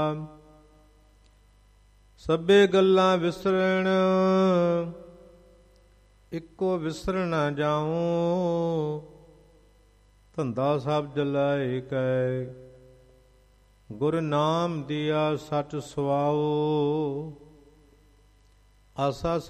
ਸਭੇ ਗੱਲਾਂ ਵਿਸਰਣ ਇੱਕੋ ਵਿਸਰ ਨਾ ਜਾਉ। ਧੰਦਾ ਸਭ ਜਲਾਏ ਕੈ ਗੁਰ ਨਾਮ ਦਿਆ ਸਚ ਸੁਆਓ। ਆਸਾ